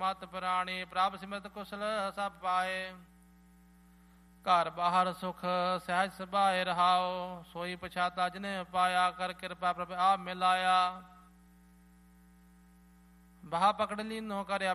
ਮਤ ਪ੍ਰਾਣੀ ਪ੍ਰਭ ਸਿਮਰਤ ਕੁਸ਼ਲ ਸਭ ਪਾਏ। ਘਰ ਬਾਹਰ ਸੁਖ ਸਹਿਜ ਸੁਭਾਏ ਰਹਾਓ। ਸੋਈ ਪਛਾਤਾ ਜਿਨੇ ਪਾਇਆ ਕਰ ਕਿਰਪਾ ਪ੍ਰਭ ਆਪ ਮਿਲਾਇਆ। ਬਾਹ ਪਕੜ ਲੀਨੋ ਕਰ